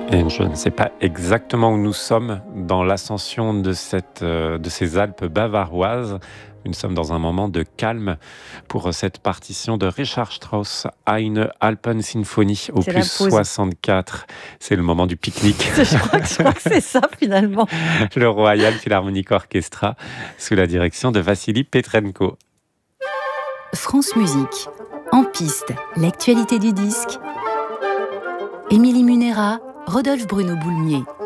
Et je ne sais pas exactement où nous sommes dans l'ascension de ces Alpes bavaroises. Nous sommes dans un moment de calme pour cette partition de Richard Strauss, Eine Alpensymphonie, C'est la opus pause. 64. C'est le moment du pique-nique. Je crois que c'est ça finalement. Le Royal Philharmonic Orchestra, sous la direction de Vassili Petrenko. France Musique. En piste, l'actualité du disque. Émilie Munera, Rodolphe Bruno Boulmier.